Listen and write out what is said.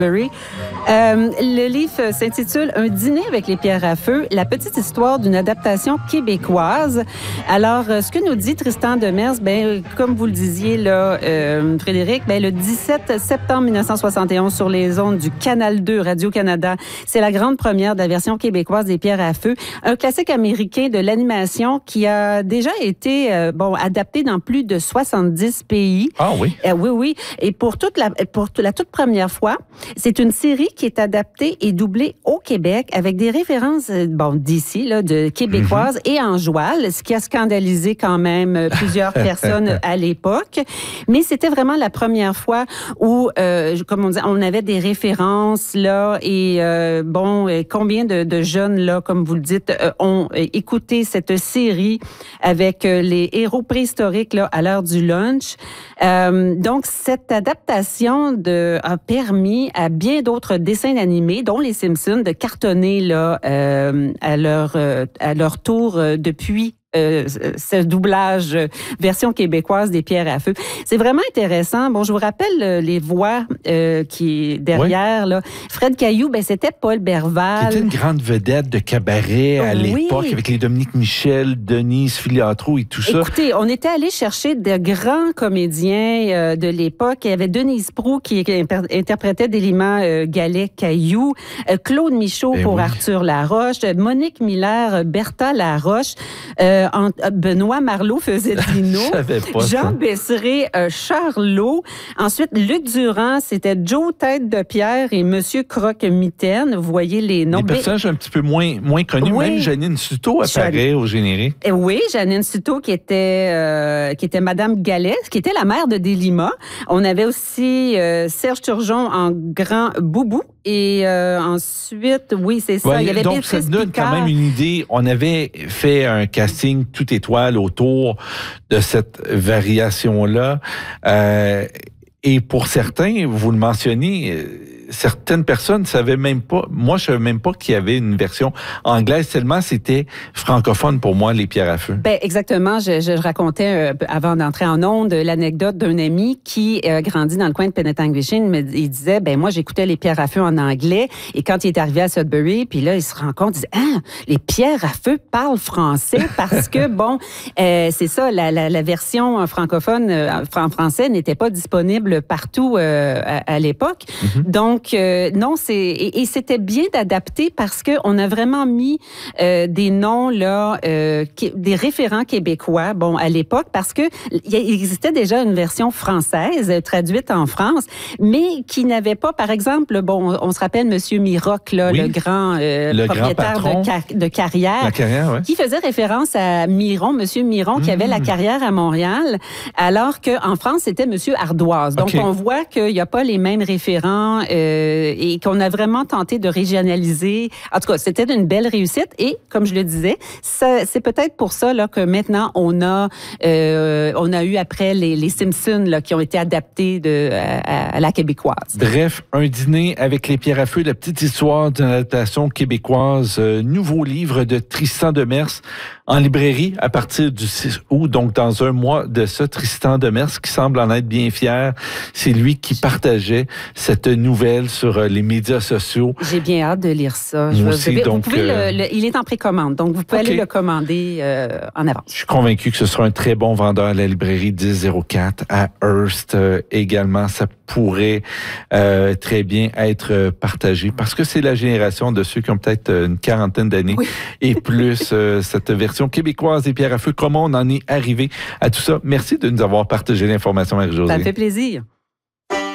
Le livre s'intitule « Un dîner avec les pierres à feu, la petite histoire d'une adaptation québécoise ». Alors, ce que nous dit Tristan Demers, comme vous le disiez, là, Frédéric, le 17 septembre 1971 sur les ondes du Canal 2 Radio-Canada, c'est la grande première de la version québécoise des pierres à feu, un classique américain de l'animation qui a déjà été adapté dans plus de 70 pays. Ah oui? Oui. Et pour la toute première fois, c'est une série qui est adaptée et doublée au Québec avec des références, d'ici, là, de québécoises et en joual, ce qui a scandalisé quand même plusieurs personnes à l'époque. Mais c'était vraiment la première fois où, comme on dit, on avait des références, là, et combien de jeunes, là, comme vous le dites, ont écouté cette série avec les héros préhistoriques, là, à l'heure du lunch. Donc, cette adaptation a permis à bien d'autres dessins animés, dont les Simpsons, de cartonner là, à leur tour depuis ce doublage version québécoise des pierres à feu. C'est vraiment intéressant. Bon, je vous rappelle les voix qui est derrière. Là. Fred Caillou, c'était Paul Berval. Qui était une grande vedette de cabaret à l'époque, avec les Dominique Michel, Denise Filiatro et tout ça. Écoutez, on était allé chercher de grands comédiens de l'époque. Il y avait Denise Proulx qui interprétait Délima Gallet-Caillou, Claude Michaud pour Arthur Laroche, Monique Miller, Bertha Laroche, Benoît Marleau faisait Dino, Jean Besseret, Charlot. Ensuite, Luc Durand, c'était Joe Tête de Pierre et Monsieur Croque-Mitaine. Vous voyez les noms. Des personnages un petit peu moins connus. Même Janine Suto apparaît au générique. Oui, Janine Suto qui était Madame Gallet, qui était la mère de Délima. On avait aussi Serge Turgeon en grand boubou. Et ensuite, oui, c'est ça. Il y avait donc, ça donne quand même une idée. On avait fait un casting tout étoile autour de cette variation-là. Et pour certains, vous le mentionnez, certaines personnes ne savaient même pas, moi je savais même pas qu'il y avait une version anglaise, tellement c'était francophone pour moi, les pierres à feu. Exactement, je racontais avant d'entrer en ondes l'anecdote d'un ami qui a grandi dans le coin de Penetanguishene, il disait, moi j'écoutais les pierres à feu en anglais et quand il est arrivé à Sudbury, puis là il se rend compte, il dit, les pierres à feu parlent français parce que c'est ça, la version francophone en français n'était pas disponible partout à l'époque. Donc, non, et c'était bien d'adapter parce que on a vraiment mis des noms là, des référents québécois, à l'époque, parce que il existait déjà une version française traduite en France, mais qui n'avait pas, par exemple, on se rappelle Monsieur Miroc, là, le grand propriétaire de Carrière, qui faisait référence à Miron, Monsieur Miron, qui avait la Carrière à Montréal, alors qu'en France c'était Monsieur Ardoise. Donc on voit qu'il n'y a pas les mêmes référents. Et qu'on a vraiment tenté de régionaliser. En tout cas, c'était une belle réussite. Et comme je le disais, c'est peut-être pour ça là, que maintenant, on a eu après les Simpsons là, qui ont été adaptés à la québécoise. Bref, un dîner avec les pierres à feu, la petite histoire d'une adaptation québécoise. Nouveau livre de Tristan Demers en librairie à partir du 6 août. Donc, dans un mois de ça, Tristan Demers, qui semble en être bien fier, c'est lui qui partageait cette nouvelle sur les médias sociaux. J'ai bien hâte de lire ça. Moi aussi, il est en précommande, donc vous pouvez aller le commander en avance. Je suis convaincu que ce sera un très bon vendeur à la librairie 1004 à Hearst. Également, ça pourrait très bien être partagé parce que c'est la génération de ceux qui ont peut-être une quarantaine d'années et plus cette version québécoise des pierres à feu. Comment on en est arrivé à tout ça? Merci de nous avoir partagé l'information, Marie-Josée. Ça me fait plaisir.